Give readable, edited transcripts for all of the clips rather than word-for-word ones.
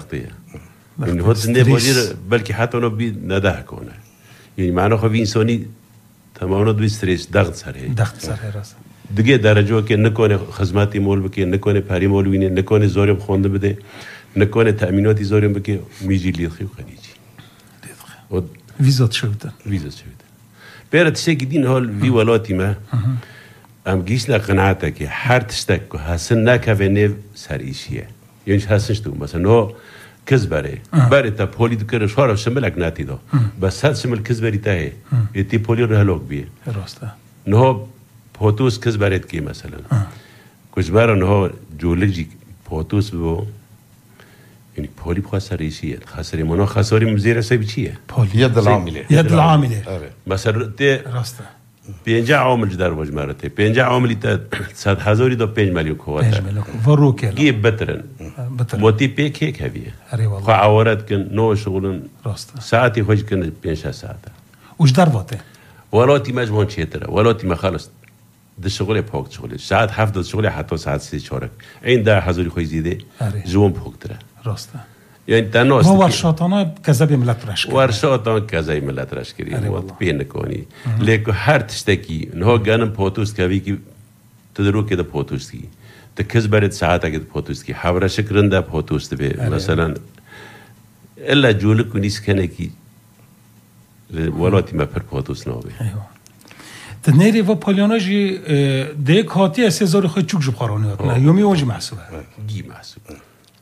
ضغطيه يعني هو تنده بودير بلكي حتى انه بي نده كونه يعني معناه خو انساني تماما دو استرس ضغط سره راست دیگه درجه که نکنه خدماتی مول بکه نکنه پری مول وینه نکنه زورم خونده بده نکنه تأمیناتی زورم بکه میجی لیخی و خلیجی ویزات شده بیاره تشه که دین حال وی ولاتی ما ام گیش نقناعته که هر تشتک که حسن نکوه نیو سریشیه یعنی حسنش تو مثلا نو کز بره تا پولی دو کرش هارا شملک ناتی دو بس هد شمل کز بری تاهی ایتی پولی رو هلوک بیه راسته نو پوتوس کس برید کی مثلا کچھ بار نه جولجی پوتوس بو یعنی پولی بخواست ریشیه خسری منو خساری مزیر سبی چیه پولی يد العامله مثلا ته راسته 50 عامل جدار وج مرته 50 عاملی تا 100,000 تا 5 میلیون کوتا وروكل گی بترن موتی پیک هیک هویه اری والله خو عورت کن نو شغلن راسته ساعتی خوش کن 5 ساعت وش دروته ولاتی مجموعه چیتره ولاتی ما خلص ده شغل پاک شغله ساعت 7 شغله حتی ساعت 3 چارک این 10,000 خوی زیده جوم پاکتره راسته یعنی تنها هو ورشاتانا کذب ملت رش کرد ورشاتان کذای ملت رش کردی وقت بین کنی لیکن هر تشتکی نه گانم پوتوست کوي کی تدرو که ده پوتوست کی ده کز برد ساعت اگه پوتوست کی حوره شکرنده پوتوست به مثلا الا جولک نیست کنه کی ولاتی ما پر پوتوست نابه تنيري وبوليوناجي ديك هاتي سيزور خو تشوك جبخارونيات نه يومي وجه محسوبه جي محسوبه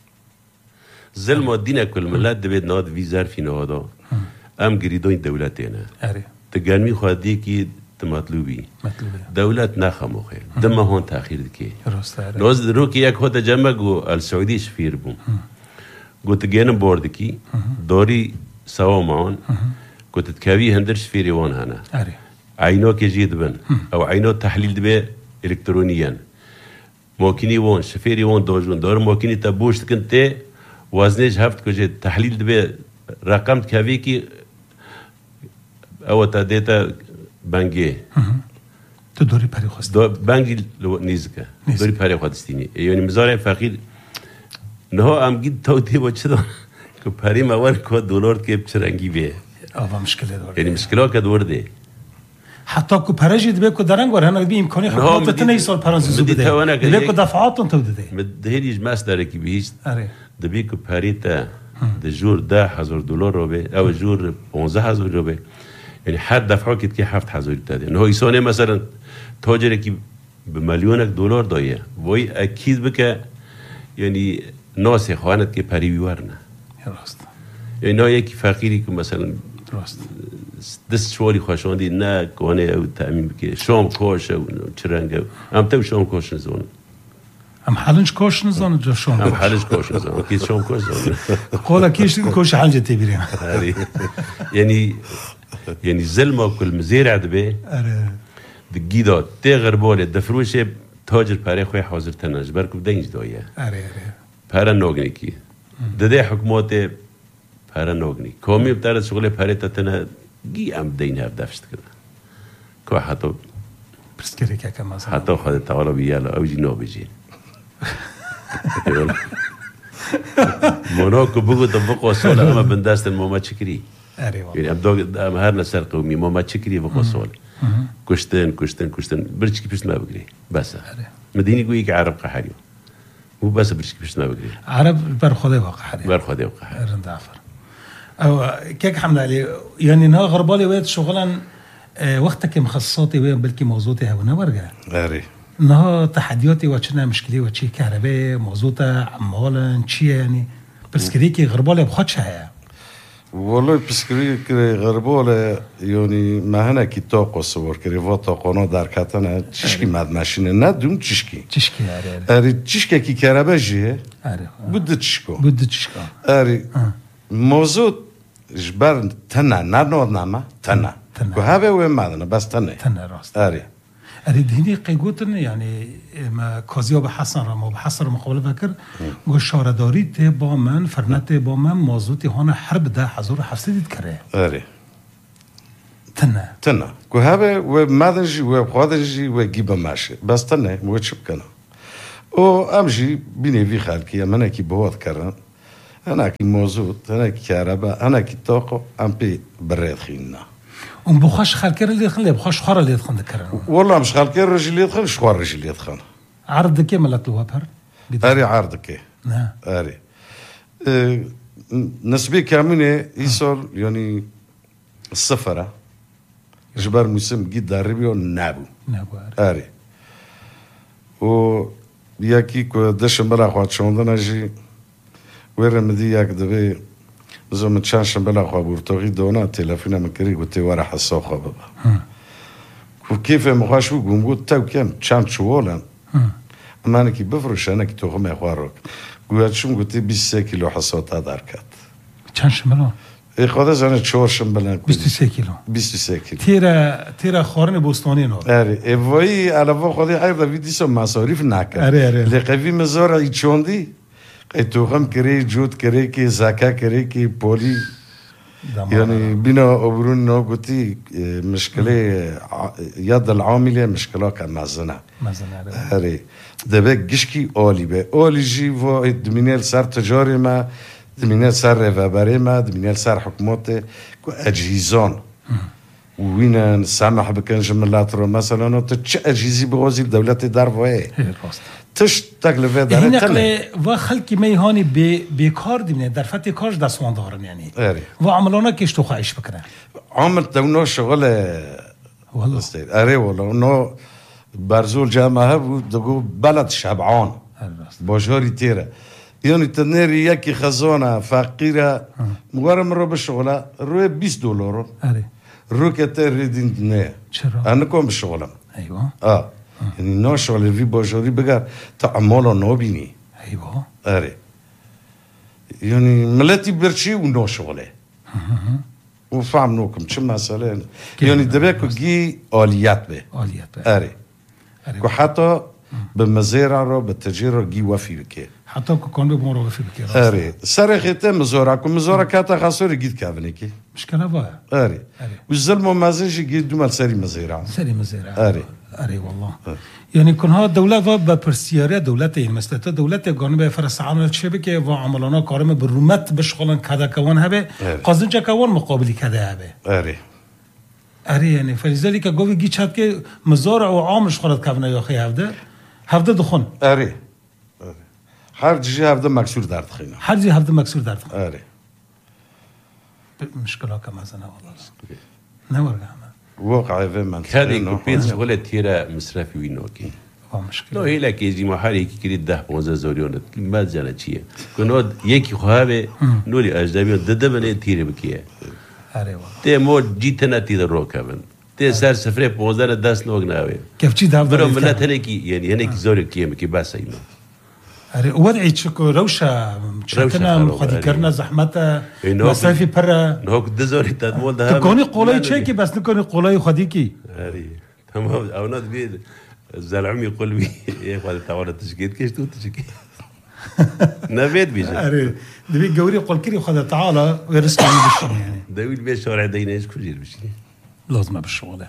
ظلم الدين كل ملات دبيت ناد في ظرف نهادا ام گريدون دولتنا اري تگرمي خادي کی مطلوبي دولت نخمو خير دم هون تاخير دكي نوز روكي يك هو تجمع جو السعودي شفير بوم قلت جينا بوردكي دوري سوا معون قلت تكاوي هندرش في ريوان هنا اري عينو كجيد بن او عينو تحليل دبي الكترونيا موكيني وون شفيري وون دوجون دور موكيني تبوش كنت وزنش هفت كجيد تحليل دبي رقم تكاوي كي او تا ديتا بانجي تدوري بري خواست بانجي نيزكا دوري بري خواستيني يعني مزارع فقير نهو ام جيد توتي وچدان كو بري ماور كو دولار كي بچرنگي بيه اوا مشكله دور يعني مشكله كدور دي حتى كو برجي دبي كو درنگ ور هنا بي امكاني خدمات تني سال فرنسي زو بده دبي كو دفعات انت بده مدهيج ماس دارك بيست اري دبي كو بريتا د جور $10,000 روبه او جور 15,000 روبه يعني حد دفعه كي 7,000 تادي انه يسوني مثلا تاجر كي بمليونك دولار دايه وي اكيد بك يعني ناس خوانت كي بري بيورنا راست يعني نو يكي فقيري كو مثلا راست دست شوالي خوشاندي نا كونه او تأمين بكي شام كوش او چرنگ ام تو شام كوش نزون ام حالنش كوش نزون جو شام ام حالنش كوش نزون كي شام كوش نزون قولا كيش كوش حنجة تبيرين يعني زلمة كل مزيرع دبي دقيدة تغربولة دفروشة تاجر پاره خوی حاضر تناج برکو دنج دایه اره پاره نوگنی کی دده حکومت پاره نوگنی کامی بتره شغل پاره تتنه گی ام دین هف دفشت کنه که حتی برسکری که کم مثلا حتی خواهد تعالی بیالا او جی نو بجی منو که بگو تبقى سوال اما بندست الماما چکری يعني ام هر نسر قومي ماما چکری بقى سوال كشتن برشكي بس ما بقري بس مديني يقول لك عرب قحري مو بس برشكي بس ما بقري عرب برخوده وقحري برخوده وقحري رند عفر او كيك حمد علي يعني نا غربالي ويت شغلا وقتك مخصصاتي وين بلكي موضوعتي هنا ورقه اري انها تحدياتي وشنا مشكلي وشي كهرباء موضوعته عمالا شي يعني بس كريكي غربالي بخدش هيا والله بسكري غربوله يعني ما هنا كي توقع صور كريفا توقعنا در كتنا تشكي ماد ماشينه ندوم تشكي اري تشكي كي كرباجي اري بده تشكو اري موضوع جبر تنا نرنود نما تنا وهذا وين مادنا بس تنا راست اري دهني قيقوتن يعني ما كازيو بحسن رما بحسن مقابله فكر و شارداری ته با من فرنت با من موضوعی هان حرب ده حضور حفصید کره آره تنه که هوا و مادنجی و خادنجی و گیب ماشه بس تنه موچ کنه او امجی بینی وی خالکی من کی بود کردن هناك موجود هناك كهرباء هناك طاقة أم بي بريد خينا بخش خالكير اللي يدخل بخش خار اللي يدخل ذكرنا والله مش خالكير رجل اللي يدخل شوار رجل اللي يدخل عرض كي ملت الوابر أري عرضك نعم أري نسبي كامنة يصل يعني السفرة جبار مسلم جد دربيو نابو أري و ياكي كو دشم بلا خوات شوندنا جي ويرم دي ياك دبي زوم تشانشم بلا خوا بورتوغي دونا تلفون مكري قلت ورا حسوخه بابا وكيف مخاشو قومو تاو كم تشان شوولا اما انا كي بفرش انا كي توخم اخواروك قلت شو قلت 20 كيلو حصوت داركات تشانشم بلا اي خدا زانه چورشم بلا 23 كيلو 23 كيلو تيرا خورن بوستوني نور اري اي فوي على فو خدي ايضا فيديو مصاريف ناكا اري اللي قفي مزور يچوندي توخم كري جود كري كي زكا كري كي بولي يعني بنا أبرون نوقتي مشكلة يد العاملة مشكلة كمازنة هري دبك جشكي أولي به أولي جي و دمينيل سر تجاري ما دمينيل سر رفابري ما دمينيل سر حكومته أجهزان وين سامح بكن جملات رو مثلا تش أجهزي بغازي الدولة دار وين تش تكلفه داره تنه و خلقی میهانی بیکار دیمونه در فتح کارش دستوان دارن یعنی و عملانا کش تو خواهش بکنه عمل تونو شغل والله اره والله اونو برزول جامعه بود دگو بلد شبعان باشاری تیره یعنی تنری یکی خزانه فقیره مگرم رو به شغله روی $20 رو که تریدین نه چرا؟ انکم به شغلم ایوه يعني ناشغل في باشوري بقى تعمله نوبيني ايوه اري يعني ملاتي برشي وناشغله وفهم نوكم شو مسألة يعني دبيكو جي آليات به اري وحتى بمزارع رو بالتجارة جي وفي بكي حتى كون بمورو وفي بكي اري سرخته مزارع كاتا خاصوري جيت كافنيكي مشكلة بقى اري والظلم مازنجي جيت دومال سري مزارع اري اري والله يعني كونها دولة و بپرسیاره دولت این مثل تا دولت گانه فرستعان الشبكه و عملانا کارم برومت بشغلن كذا كون هبه قازن جا كون مقابلی كذا هبه اري يعني فلذلك گوی گی چت که مزارع و عامش خورد کونه یا خی هفته دخون اري هر جي هفته مكسور درد خينا هر جي هفته مكسور درد خينا اري مشكله كما زنا والله نورغا واقع في من هذه كوبيز ولا تيرا مصرفي وينوكي مشكله لو هي لك يجي محاري كي كريد ده 15 زوريون ما زال شيء كنود يكي خوابه نوري اجدبي ددبن تيري بكيه اري والله تي مو جيتنا تي الروكبن تي سر سفره 15 10 لوگ ناوي كيف جي ده برو ملت هنيكي يعني هنيكي زوري كيم كي بس انه اري وضعي تشكو روشه شتنا خدي كرنا زحمته مسافي برا نوك دزوري تدمول ده تكوني قولي تشيكي بس نكوني قولي خديكي اري تمام او ناد بيد الزلعم يقول بي يا اخوان تعالوا تشكيت كيش تو تشكي نبيت بيجا اري دبي جوري قول كري خد تعالى ويرسكني بالشغل يعني داويل بيه شوارع ديناش كوجير بشي لازم بالشغل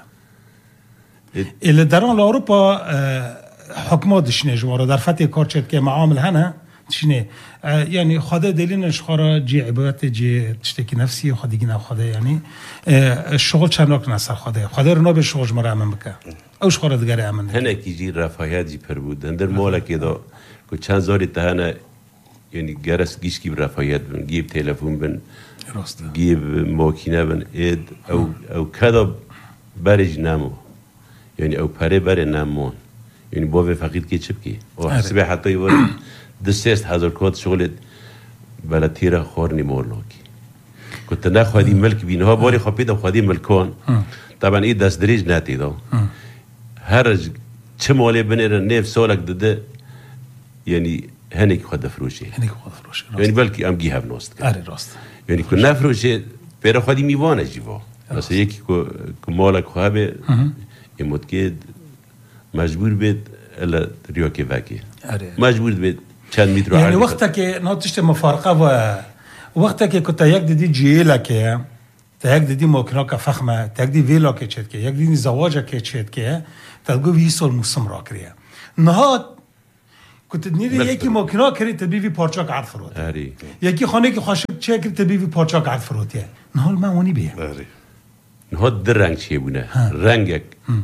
اللي دران لاوروبا حكمات دشنه جوارا در فتح کارچت که معامل هنه دشنه يعني خدا دليلش خارا جي عبادت جي تشتكي نفسي خديگي نه خدا يعني الشغل چند راك نسر خدا رنا به شغل مرا امن بك اوش خارا دگره امن هنه کی جي رفاهيات جي پر بود اندر مولا كده کو چند زاري تهنه يعني گرس گيش کی رفاهيات بن گيب تلفون بن راست گيب ماكينه بن اد او كذا برج نامو يعني او پره بر نامون يعني بوه فقيد كي تشبكي وحسبه حتى يور دسست هزار كود شغلت بلا تيرا خورني مورلوكي كنت ناخذ هذه ملك بينها بوري خبيده وخذي ملكون طبعا ايه داس دريج ناتي دو هرج تشمولي بنير النيف سولك ضد يعني هنيك خد فروشي يعني بلكي ام جيها بنوست اري راست يعني كنا فروشي بيرا خدي ميوانا جيفو بس يكي كمالك خوابه يموت مجبور بيت الا ريوكي فاكي مجبور بيت چند متر يعني وقتك ناتشت مفارقه و وقتك كنت يك دي جيلك تاك دي موكناك فخمه تاك دي ويلا كيچت يك دي زواج كيچت تلقو ويسول مسمرا كريا نهات كنت نيري يكي ماكينه كري تبيفي بارچاك عرض فروت اري يكي خانه كي خاشب تشكر تبيفي بارچاك عرض فروت يعني نهال ما وني بيه اري نهاد درنگ چیه بونه رنگک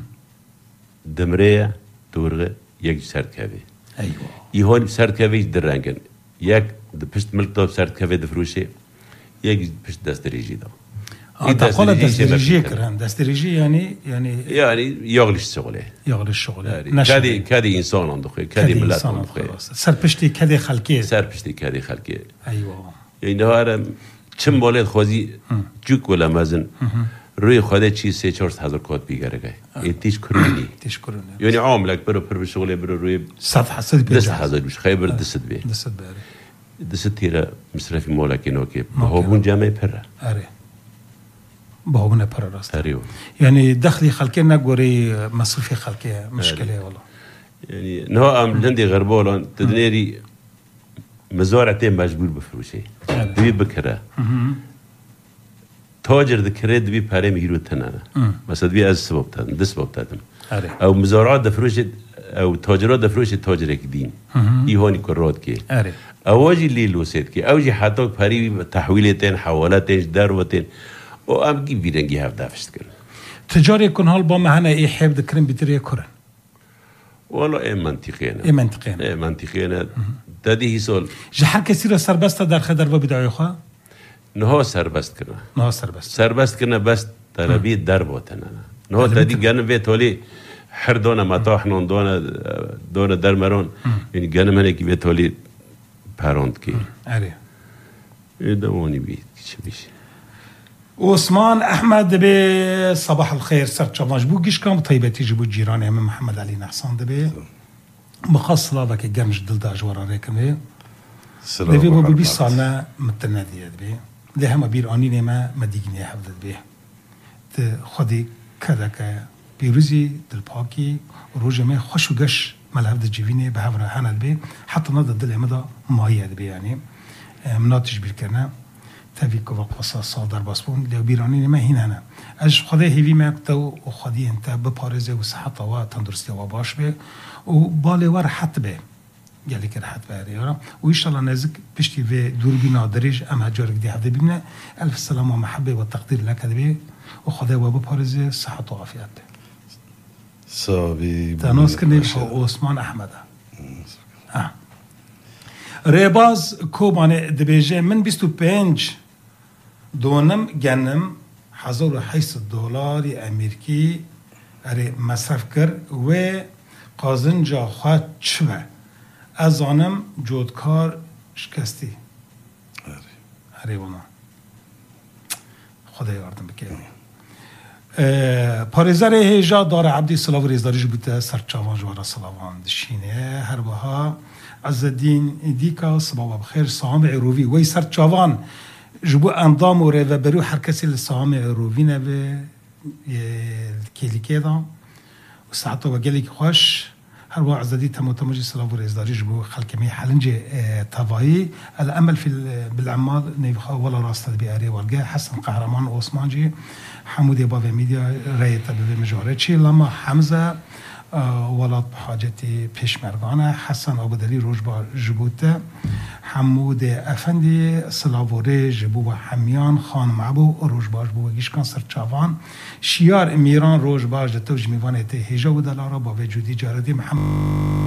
دمره دورغه یک سرد کبی ايوه ایهان سرد کبی درنگن یک پشت ملک داب سرد کبی دفروشه یک پشت دستریجی دا تقول دستريجي كران دستريجي يعني يغلش شغله كادي انسان عنده كادي ملت عنده سرپشتی کدی خلقی ايوه يعني هذا چم بالد خوازی جوک ولا مازن روی خواده چیز 3-4 هزار کات بیگره گه تیش کرونی یعنی عاملک برو پر شغله برو روی 10 هزار بیش خیبر دست تیره مصرفی مالکی نوکه بهابون جمعه پره بهابون پره راست اریو يعني دخلي خلقي نقوري مصرفي خلقي مشكله والله يعني نو ام لندي غربولان تدنيري مزارعتين مجبور بفروشي دبي بكره تاجر ذكره دبي باره ميرو تنانا مثلا دبي از سبب تن دس سبب تدم او مزارعات دفروشي او تاجرات دفروشي تاجر دين ايهاني كرات كي اواجي اللي لوسيت كي اوجي حتى باري تحويلتين حوالتين دروتين او ام گی بیرنگی هفت دفشت کرد تجاری کن حال با مهنه ای حب دکرین بیتری کرن والا ای منطقیه دادی هی سال جه هر کسی را سربست در خدر و بدعای خواه؟ نه سربست کنه بس طلبی در باتنه نه دادی گنم به تولی هر دانه متاحنون دانه در مرون یعنی گنم هنه که به تولی پراند کی ای دوانی بید چه بیشه عثمان احمد به صباح الخير سرچاواج بو گیش کام طیبتی جبو جیران هم محمد علی نحسان دبی مخصلا وکه گنج دل دا جوارا ریکنه دبی بو بی سالنا متندیه دبی ده هم بیر آنی نیمه مدیگنی حفظ دبی ده خودی کده که بیروزی دل پاکی روز ما خوش و گش ملحف ده جوینه به هفره هنه دبی حتی نده دل امدا مایه دبی یعنی مناتش بیر کرنه تفیک و قصه صادر باسپون لو بیرانی ما هینه اج خدا هیوی مکتو و خدی انت بپارزه و صحت و تندرستی و باش به و باله ور حت به گلی که حت به یارا و ان شاء الله نزدیک پشتی و دوربینا درج ام هجار دی هفته ببینه الف سلام و محبه و تقدیر لك به و خدا و بپارزه صحت و عافیت صابی تناس کنیم عثمان احمد ریباز کوبانه دبیجه من 25 دونم گنم $1,800 امریکی اری مصرف کرد و قازنجا خواهد چوه از آنم جودکار شکستی اری بنا خدا یاردم بکنی پارزر هیجا داره عبدی صلاح و ریزداریش بوده سرچاوان جوارا صلاوان دشینه هر بها عز الدين ديكا صباح بخير صامع عروفي وي سر تشافان جبو انضام وريفا برو حركسي للصامع عروفينا ب كيلي كذا وساعته وقالك خوش هر واحد عز الدين تموتمجي صلاة وريزداري جبو خلكمي حلنجي طفاي الامل في بالعمال نيفخا ولا راست بياري والقى حسن قهرمان وعثمان جي حمودي بابا ميديا رايت بمجارتشي لما حمزه ولاد حاجتی پیشمرگانه حسن آبادلی روجبا جبوته حمود افندی سلاوره جبو و حمیان خانم عبو روجباش بو گیشکان سرچاوان شیار امیران روجباش دتوج میوانه ته هجا و دلارا با وجودی جاردی محمد